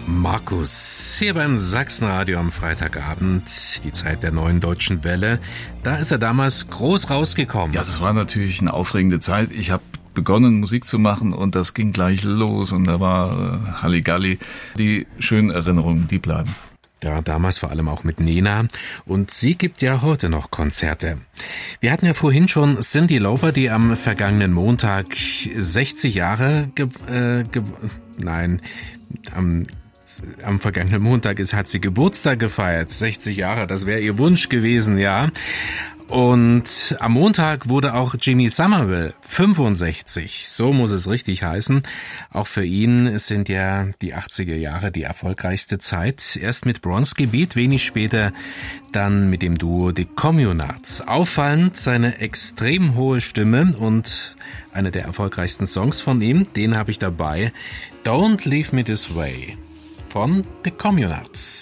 Markus, hier beim Sachsenradio am Freitagabend, die Zeit der neuen deutschen Welle. Da ist er damals groß rausgekommen. Ja, das war natürlich eine aufregende Zeit. Ich habe begonnen, Musik zu machen und das ging gleich los und da war Halligalli. Die schönen Erinnerungen, die bleiben. Ja, damals vor allem auch mit Nena. Und sie gibt ja heute noch Konzerte. Wir hatten ja vorhin schon Cyndi Lauper, die am vergangenen Montag 60 Jahre am vergangenen Montag hat sie Geburtstag gefeiert. 60 Jahre, das wäre ihr Wunsch gewesen, ja. Und am Montag wurde auch Jimmy Somerville 65, so muss es richtig heißen. Auch für ihn sind ja die 80er Jahre die erfolgreichste Zeit. Erst mit Bronski Beat, wenig später dann mit dem Duo The Communards. Auffallend seine extrem hohe Stimme und einer der erfolgreichsten Songs von ihm, den habe ich dabei. Don't Leave Me This Way von The Communards.